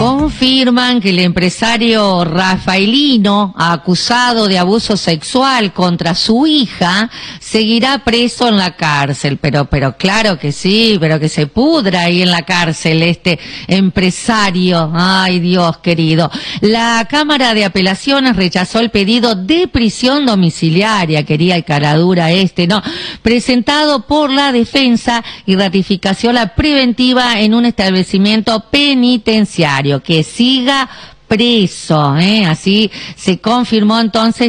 Confirman que el empresario rafaelino, acusado de abuso sexual contra su hija, seguirá preso en la cárcel. Pero claro que sí, pero que se pudra ahí en la cárcel este empresario. Ay, Dios querido. La Cámara de Apelaciones rechazó el pedido de prisión domiciliaria, quería el caradura ¿no? Presentado por la defensa y ratificación la preventiva en un establecimiento penitenciario. Que siga preso, así se confirmó entonces